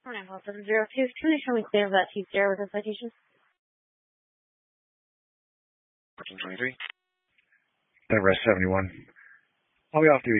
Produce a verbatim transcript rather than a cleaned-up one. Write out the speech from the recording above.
nine four seven zero two. Can you show me the state of that T C R with the citation? fourteen twenty-three. That rest seventy-one. I'll be off duty.